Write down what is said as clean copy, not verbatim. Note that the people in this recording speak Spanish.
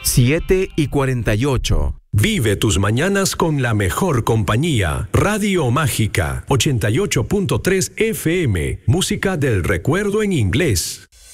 7:48. Vive tus mañanas con la mejor compañía. Radio Mágica 88.3 FM. Música del recuerdo en inglés.